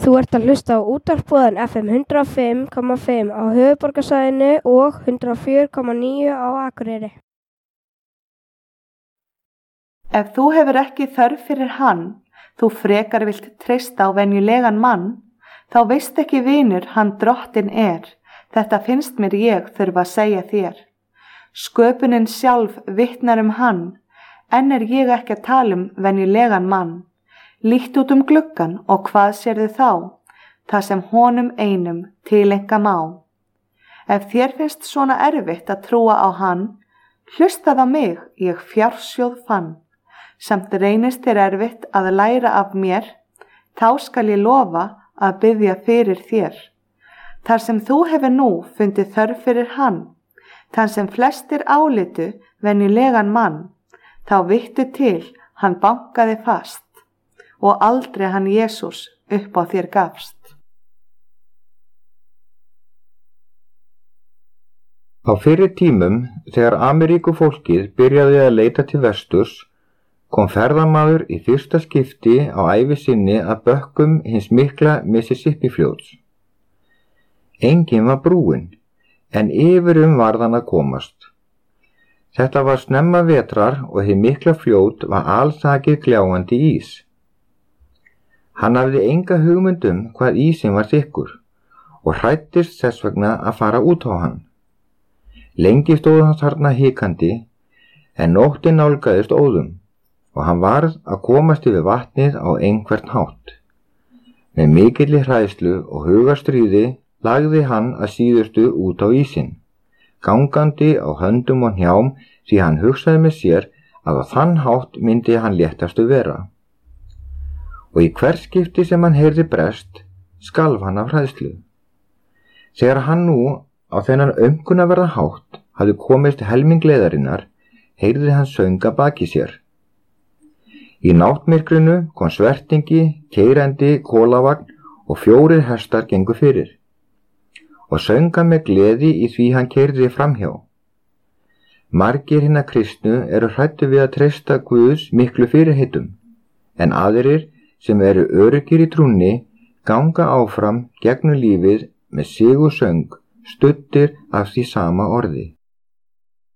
Þú ert að hlusta á útvarpsboðan FM 105,5 á höfuðborgarsvæðinu og 104,9 á Akureyri. Ef þú hefur ekki þörf fyrir hann, þú frekar vilt treysta á venjulegan mann, þá veist ekki vinur hann Drottinn er. Þetta finnst mér ég þurfa að segja þér. Sköpunin sjálf vitnar hann, en er ég ekki að tala venjulegan mann. Líkt út gluggann og hvað sérðu þá? Það sem honum einum tileinka má. Ef þér finnst svona erfitt að trúa á hann, hlustað á mig, ég fjársjóð fann. Samt reynist þér erfitt að læra af mér, þá skal ég lofa að biðja fyrir þér. Þar sem þú hefur nú fundið þörf fyrir hann, þann sem flestir álitu venjulegan mann, þá vittu til hann bankaði fast og aldrei hann Jesús upp á þér gafst. Á fyrri tímum, þegar Ameríku fólkið byrjaði að leita til vesturs, kom ferðamaður í fyrsta skipti á ævi sinni að bökkum hins mikla Mississippi fljóts. Enginn var brúinn, en yfirum varð hann að komast. Þetta var snemma vetrar og hið mikla fljót var alsakið gljáandi ís. Hann hafði enga hugmynd hvað ísinn var þykkur og hræddist þess vegna að fara út á hann. Lengi stóð hann þarna hikandi, en nóttin nálgaðist óðum og hann varð að komast yfir vatnið á einhvern hátt. Með mikilli hræðslu og hugarstríði lagði hann að síðustu út á ísinn, gangandi á höndum og hnjám því hann hugsaði með sér að á þann hátt myndi hann léttastu vera. Og í hvert skipti sem hann heyrði brest, skalf hann af hræðslu. Þegar hann nú á þennan aumkunarverða hátt hafði komist helming gleðarinnar, heyrði hann söng að baki sér. Í náttmyrkrinu kom svertingi, keyrandi kólavagn og 4 hestar gengu fyrir og söng hann með gleði í því hann keyrði framhjá. Margir hinna kristnu eru hræddir við að treysta Guðs miklu fyrirheitum, en aðrir sem eru öruggir í trúnni ganga áfram gegnum lífið með sigursöng, studdir af því sama orði.